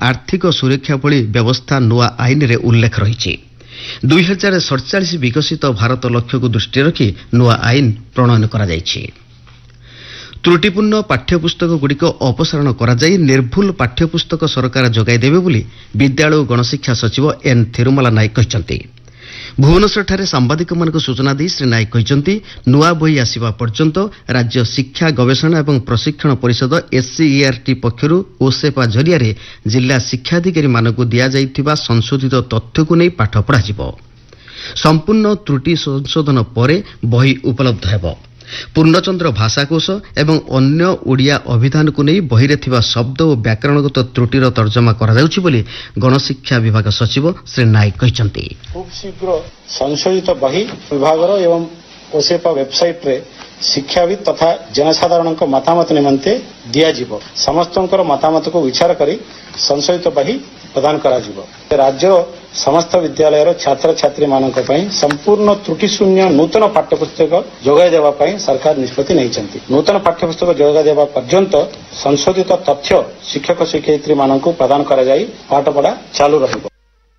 आर्थिक सुरक्षा भली व्यवस्था नुआ आईन रे उल्लेख रही 2047 विकसित भारत लक्ष्य को दृष्टि रखी नुआ आईन प्रणयन करा जायछि। त्रुटिपूर्ण पाठ्यपुस्तक गुड़िक अपसारण कराई निर्भुल पाठ्यपुस्तक सरकार जगाई देबे बोली विद्यालय गणशिक्षा सचिव एन थिरुमाला नायक कहते। भुवनेश्वर सांबादिक सूचना दी श्री नायक कहते नुआ बही आसिबा पर्यंत राज्य शिक्षा गवेषणा एवं प्रशिक्षण परिषद SCERT पक्षर ओसेपा जरिया जिला शिक्षाधिकारी मानक दिया जाइथिबा संशोधित तथ्य को नहीं पाठ पढ़ा संपूर्ण त्रुटि संशोधन पर बही उपलब्ध हेब। पूर्णचंद्र भाषाकोश एवं अन्य ओडिया अभिधान को नहीं बही थिबा शब्द और व्याकरणगत त्रुटिर तर्जमा करा जाउछि बोली गणशिक्षा विभाग सचिव श्री नायक कहते। खूब शीघ्र संशोधित बही विभाग एवं ओसेपा वेबसाइट रे शिक्षाविद तथा जनसाधारण मतामत निमंते दिया समस्त मतामत को विचार करी संशोधित बही प्रदान करा राज्य समस्त विद्यालय छात्र छात्री मानक संपूर्ण त्रुटि शून्य नूतन पाठ्यपुस्तक जोगाई देवा सरकार निष्पत्ति नहीं। नूतन पाठ्यपुस्तक जोगाई देवा पर्यंत संशोधित तथ्य शिक्षक शिक्षयित्री मानक प्रदान करा जाई पाठ पढ़ा चालू रहिबो।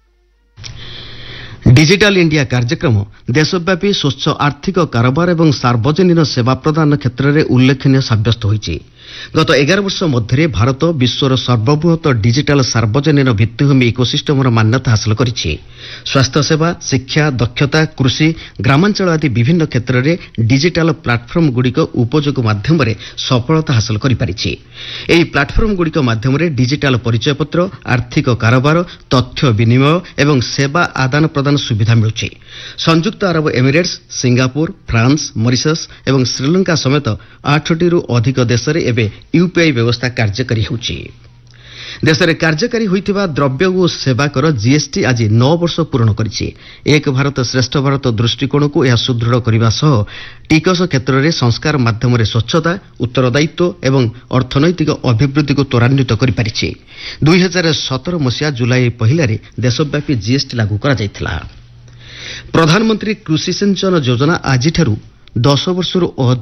डिजिटल इंडिया कार्यक्रम देशव्यापी स्वच्छ आर्थिक कारोबार एवं सार्वजनिक सेवा प्रदान क्षेत्र में उल्लेखनीय साब्यस्त होइछि। गत 11 वर्ष मध्य भारत विश्वर सर्वबृहत डिजिटल सार्वजनिक भित्तिभूमि इकोसिस्टम मान्यता हासिल करिछि। स्वास्थ्य सेवा शिक्षा दक्षता कृषि ग्रामांचल आदि विभिन्न क्षेत्र में डिजिटल प्लाटफर्म गुड़िक उपयोग माध्यम सफलता हासिल करिपारिछि। एही प्लाटफर्म गुड़िक माध्यम डिजिटल परिचय पत्र आर्थिक कारोबार तथ्य विनिमय एवं सेवा आदान प्रदान सुविधा मिलुछि। संयुक्त Arab Emirates Singapore France Mauritius एवं श्रीलंका समेत 8टी अधिक देश में एवं यूपीआई व्यवस्था कार्यकारी होउछि। देश में कार्यकारी होइतिबा द्रव्य और सेवा कर जीएसटी आज 9 वर्ष पूर्ण करिछि। एक भारत श्रेष्ठ भारत दृष्टिकोण को यह सुदृढ़ करने सह टिकस क्षेत्र में संस्कार माध्यम स्वच्छता उत्तरदायित्व एवं अर्थनैतिक अभिवृद्धि को त्वरान्वित करिपारिछि। 2017 मसीहा जुलाई पहिलारे देशव्यापी जीएसटी लागू करा जायथिला। प्रधानमंत्री कृषि सिंचन योजना आज 10 वर्षरू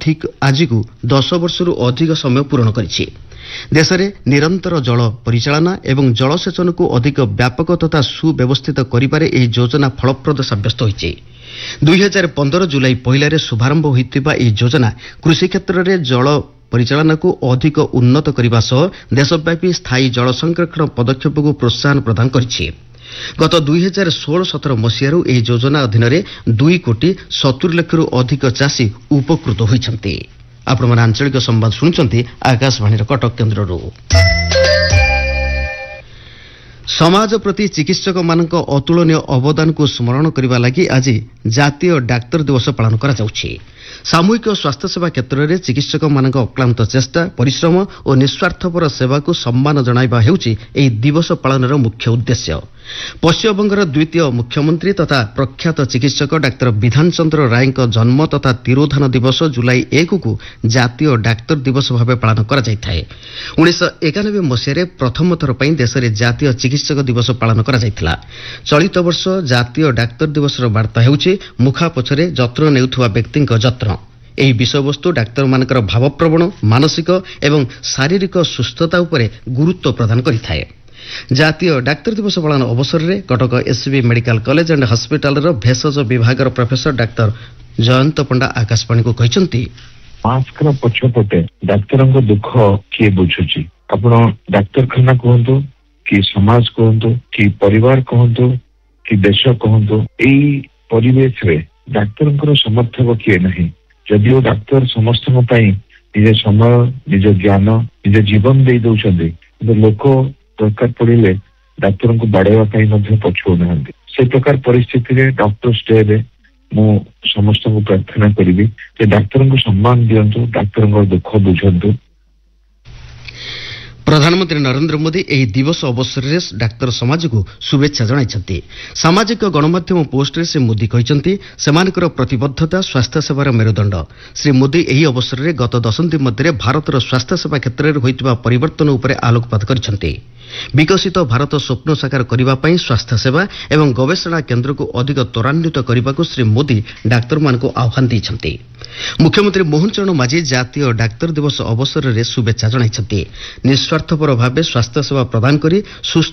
अधिक समय पूर्ण करिछि। देश में निरंतर जल परिचालना एवं जलसेचन को अधिक व्यापक तथा सुव्यवस्थित करिबारे एही योजना फलप्रद साब्यस्त होइछि। 2015 जुलाई पहिलारे शुभारंभ होइतिबा एही योजना कृषि क्षेत्र में जल परिचालना को अधिक उन्नत करने सह देशव्यापी स्थायी जल संरक्षण पदक्षेप को प्रोत्साहन प्रदान करिछि। गत 2016-17 मसीहारू एही योजना अधीन 2,70,00,000 अधिक चाषी उपकृत होइछन्ति। आपण आंचलिक संवाद शुणुचंती आकाशवाणी कटक केन्द्ररू। समाज प्रति चिकित्सक मानक अतुलनीय अवदान को स्मरण करने लगी आज जातीय डाक्तर दिवस पालन करा जाउछि। सामूहिक स्वास्थ्य सेवा क्षेत्र में चिकित्सक मानक अक्लांत चेष्टा परिश्रम और निस्वार्थपर सेवा को सम्मान जणाइबा हेउछि एही दिवस पालनर मुख्य उद्देश्य। पश्चिमबंगर द्वितीय मुख्यमंत्री तथा प्रख्यात चिकित्सक डाक्तर विधान चंद्र राय जन्म तथा तिरोधान दिवस जुलाई 1 को जातीय डाक्तर दिवस भाव पालन करा जायथाय। 1991 मसीह प्रथम थर पर देश में जातीय चिकित्सक दिवस पालन करा जायथिला। चलित वर्ष जातीय डाक्तर दिवस वार्ता हेउछि मुखा पछरे जत्न नेउथुवा व्यक्तिक जत्न। एही विषयवस्तु डाक्तर मानकर भावप्रवण मानसिक एवं शारीरिक सुस्थता उपरे गुरुत्व प्रदान करिथाय। जातीय डाक्तर दिवस पालन अवसर में Cuttack SCB medical college and hospital भेषज विभाग प्रोफेसर डाक्तर जयंत पंडा आकाशवाणी को कहते मास्क पछपटे डाक्तर दुख किए बुझुची आपण डाक्तरखाना कहतु कि समाज कहतु कि परिवार कहतु कि देश कहतु यही परिवेश रे डाक्तर समर्थक किए नहीं। जदिओ डाक्तर समस्त निज समय निज ज्ञान निज जीवन दे दौरान लोक दरकार पड़े डाक्तर को बाड़ाइवा पछुना से प्रकार परिस्थिति डॉक्टर्स डे रे मु समस्त को प्रार्थना करी डाक्तर को सम्मान दिंतु डाक्तर दुख बुझंतु। प्रधानमंत्री नरेंद्र मोदी एही दिवस अवसर में डाक्तर समाज को शुभेच्छा जणाइछन्ति। सामाजिक गणमाध्यम पोस्ट से मोदी कहते सेमानकर प्रतिबद्धता स्वास्थ्य सेवार मेरुदंड। श्री मोदी एही अवसर में गत दशंधि मध्य भारतर स्वास्थ्य सेवा क्षेत्र में होइतिबा परिवर्तन उपरे आलोकपात करिसन्ति। विकसित भारत स्वप्न साकार करने स्वास्थ्य सेवा एवं गवेषणा केन्द्र को अधिक त्वरान्वित करने को श्री मोदी डाक्तर मान को आह्वान देइछन्ति। मुख्यमंत्री मोहन चरण माझी जातीय डाक्तर दिवस अवसर में शुभेच्छा जणाइछन्ति। निस्वार्थपर भाव स्वास्थ्य सेवा प्रदान करी सुस्थ